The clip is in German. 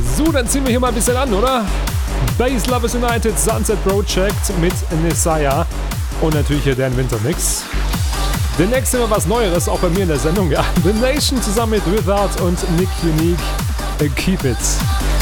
So, dann ziehen wir hier mal ein bisschen an, oder? Bass Lovers United, Sunset Project mit Nesaya und natürlich hier Dan Winter Mix. Demnächst immer was Neueres, auch bei mir in der Sendung, ja. The Nation zusammen mit Without und Nick Unique, Keep It.